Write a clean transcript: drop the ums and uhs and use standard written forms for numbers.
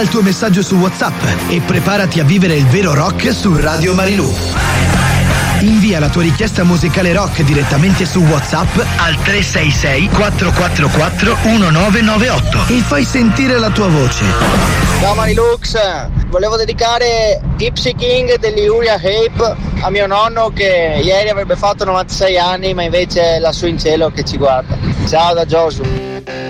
il tuo messaggio su WhatsApp e preparati a vivere il vero rock su Radio Marilù. Invia la tua richiesta musicale rock direttamente su WhatsApp al 366 444 1998 e fai sentire la tua voce. Ciao Marilux, volevo dedicare Gypsy King degli Uriah Heep a mio nonno che ieri avrebbe fatto 96 anni, ma invece è lassù in cielo che ci guarda. Ciao da Josu.